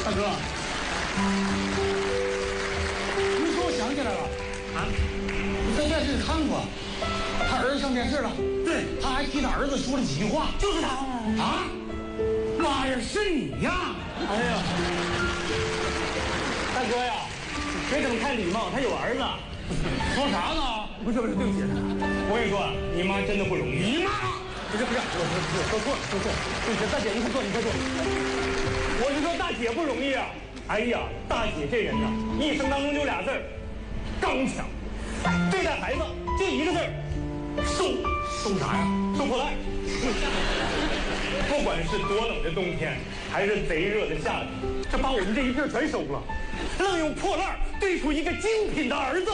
大哥，你说我想起来了啊！你在电视看过，他儿子上电视了，对，他还替他儿子说了几句话， 就是他啊！妈呀，是你呀！ 哎呀，大哥呀，别整太礼貌，他有儿子。 说啥呢？ 不是，对不起，我跟你说，你妈真的不容易。 你妈！ 不是，我说错了，对不起，大姐你快坐，我是说大姐不容易啊。哎呀，大姐这人呐，一生当中就俩字儿，刚强。对待孩子就一个字儿，收啥呀？收破烂。不管是多冷的冬天，还是贼热的夏天，这把我们这一片全收了，愣用破烂堆出一个精品的儿子。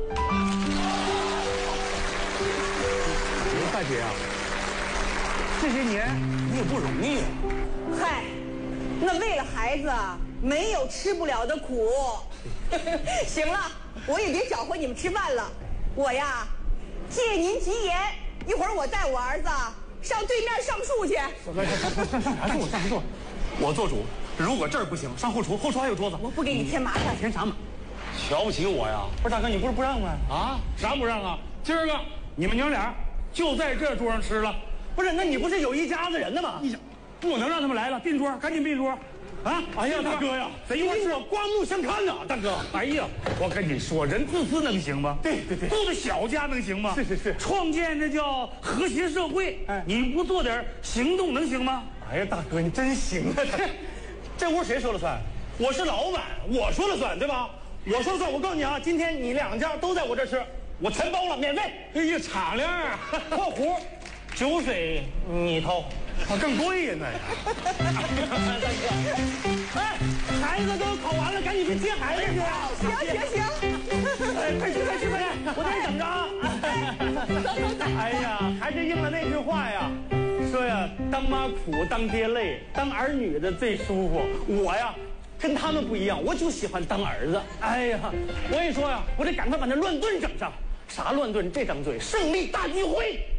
大姐啊，这些年你也不容易啊。 嗨，那为了孩子，没有吃不了的苦。行了，我也别搅和你们吃饭了。我呀，借您吉言，一会儿我带我儿子上对面上树去。 上啥树？上啥树？我做主。如果这儿不行，上后厨，后厨还有桌子。 我不给你添麻烦。 添啥麻？瞧不起我呀？不是大哥，你不是不让吗？ 啊，啥不让啊？今儿个你们娘俩就在这桌上吃了。 不是，那你不是有一家子人的吗？ 不能让他们来了，并桌，赶紧并桌。啊！ 哎呀，大哥呀， 贼一块吃， 我刮目相看呐，大哥。 哎呀，我跟你说，人自私能行吗？ 对， 住在小家能行吗？ 是， 创建这叫和谐社会。哎，你不做点行动能行吗？ 哎呀，大哥你真行啊！这屋谁说了算？我是老板，我说了算，对吧？我说了算。我告诉你啊，今天你两家都在我这吃，我全包了，免费。 哎呀，敞亮啊！ 括弧，酒水你掏。 更贵呀那呀！ 哎，孩子都考完了，赶紧去接孩子去。 行。 哎，快去，我在这等着啊！哎呀，还是应了那句话呀，说呀，当妈苦，当爹累，当儿女的最舒服。我呀，跟他们不一样，我就喜欢当儿子。哎呀，我跟你说呀，我得赶快把那乱炖整上。啥乱炖？这张嘴，胜利大聚会。